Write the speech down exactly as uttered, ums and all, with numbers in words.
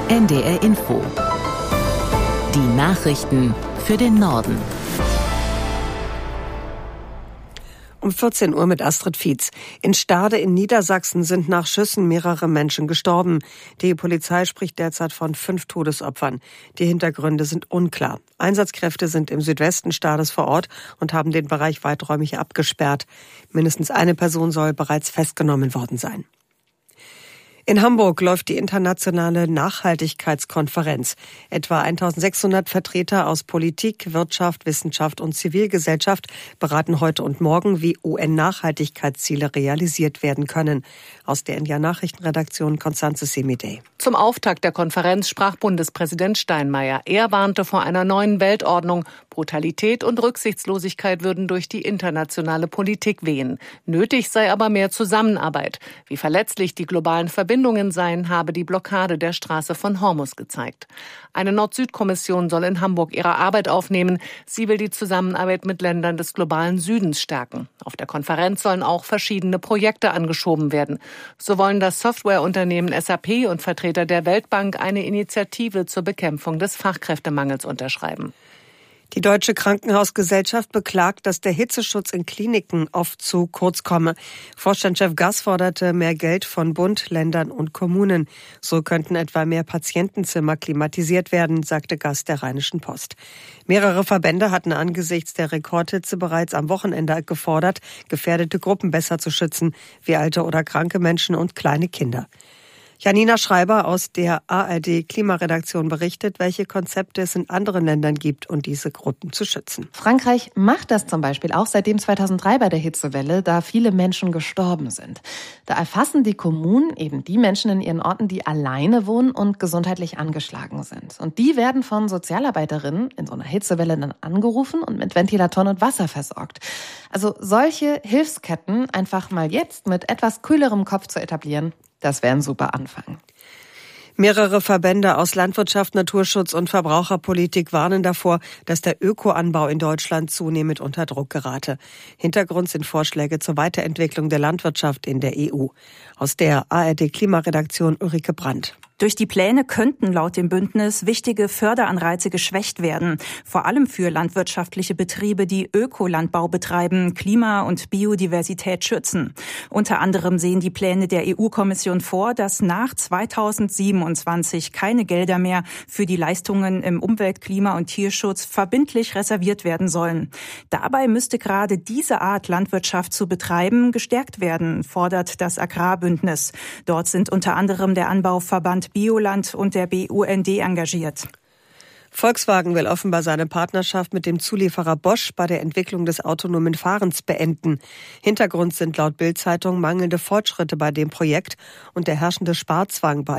N D R Info. Die Nachrichten für den Norden. Um vierzehn Uhr mit Astrid Fietz. In Stade in Niedersachsen sind nach Schüssen mehrere Menschen gestorben. Die Polizei spricht derzeit von fünf Todesopfern. Die Hintergründe sind unklar. Einsatzkräfte sind im Südwesten Stades vor Ort und haben den Bereich weiträumig abgesperrt. Mindestens eine Person soll bereits festgenommen worden sein. In Hamburg läuft die internationale Nachhaltigkeitskonferenz. Etwa eintausendsechshundert Vertreter aus Politik, Wirtschaft, Wissenschaft und Zivilgesellschaft beraten heute und morgen, wie U N-Nachhaltigkeitsziele realisiert werden können. Aus der N D R-Nachrichtenredaktion Constanze Semidey. Zum Auftakt der Konferenz sprach Bundespräsident Steinmeier. Er warnte vor einer neuen Weltordnung. Brutalität und Rücksichtslosigkeit würden durch die internationale Politik wehen. Nötig sei aber mehr Zusammenarbeit. Wie verletzlich die globalen Verbindungen seien, habe die Blockade der Straße von Hormuz gezeigt. Eine Nord-Süd-Kommission soll in Hamburg ihre Arbeit aufnehmen. Sie will die Zusammenarbeit mit Ländern des globalen Südens stärken. Auf der Konferenz sollen auch verschiedene Projekte angeschoben werden. So wollen das Softwareunternehmen S A P und Vertreter der Weltbank eine Initiative zur Bekämpfung des Fachkräftemangels unterschreiben. Die Deutsche Krankenhausgesellschaft beklagt, dass der Hitzeschutz in Kliniken oft zu kurz komme. Vorstandschef Gass forderte mehr Geld von Bund, Ländern und Kommunen. So könnten etwa mehr Patientenzimmer klimatisiert werden, sagte Gass der Rheinischen Post. Mehrere Verbände hatten angesichts der Rekordhitze bereits am Wochenende gefordert, gefährdete Gruppen besser zu schützen, wie alte oder kranke Menschen und kleine Kinder. Janina Schreiber aus der A R D-Klimaredaktion berichtet, welche Konzepte es in anderen Ländern gibt, um diese Gruppen zu schützen. Frankreich macht das zum Beispiel auch seitdem zweitausenddrei bei der Hitzewelle, da viele Menschen gestorben sind. Da erfassen die Kommunen eben die Menschen in ihren Orten, die alleine wohnen und gesundheitlich angeschlagen sind. Und die werden von Sozialarbeiterinnen in so einer Hitzewelle dann angerufen und mit Ventilatoren und Wasser versorgt. Also solche Hilfsketten einfach mal jetzt mit etwas kühlerem Kopf zu etablieren, das wäre ein super Anfang. Mehrere Verbände aus Landwirtschaft, Naturschutz und Verbraucherpolitik warnen davor, dass der Ökoanbau in Deutschland zunehmend unter Druck gerate. Hintergrund sind Vorschläge zur Weiterentwicklung der Landwirtschaft in der E U. Aus der A R D-Klimaredaktion Ulrike Brandt. Durch die Pläne könnten laut dem Bündnis wichtige Förderanreize geschwächt werden. Vor allem für landwirtschaftliche Betriebe, die Ökolandbau betreiben, Klima und Biodiversität schützen. Unter anderem sehen die Pläne der E U-Kommission vor, dass nach zweitausendsiebenundzwanzig keine Gelder mehr für die Leistungen im Umwelt-, Klima- und Tierschutz verbindlich reserviert werden sollen. Dabei müsste gerade diese Art Landwirtschaft zu betreiben gestärkt werden, fordert das Agrarbündnis. Dort sind unter anderem der Anbauverband Bioland und der B U N D engagiert. Volkswagen will offenbar seine Partnerschaft mit dem Zulieferer Bosch bei der Entwicklung des autonomen Fahrens beenden. Hintergrund sind laut Bild-Zeitung mangelnde Fortschritte bei dem Projekt und der herrschende Sparzwang bei